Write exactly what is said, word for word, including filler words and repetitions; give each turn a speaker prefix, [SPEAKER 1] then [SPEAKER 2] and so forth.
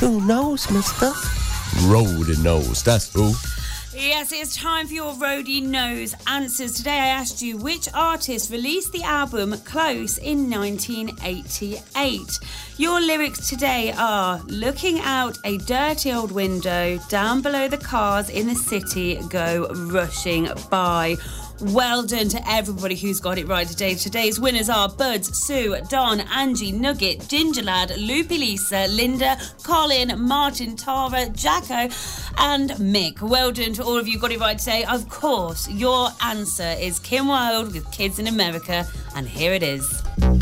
[SPEAKER 1] Who knows, mister? Roadie knows, that's who.
[SPEAKER 2] Yes, it's time for your Roadie Knows answers. Today I asked you which artist released the album Close in nineteen eighty-eight. Your lyrics today are: looking out a dirty old window, down below the cars in the city go rushing by. Well done to everybody who's got it right today. Today's winners are Buds, Sue, Don, Angie, Nugget, Ginger Lad, Loopy Lisa, Linda, Colin, Martin, Tara, Jacko and Mick. Well done to all of you who got it right today. Of course, your answer is Kim Wilde with Kids in America, and here it is.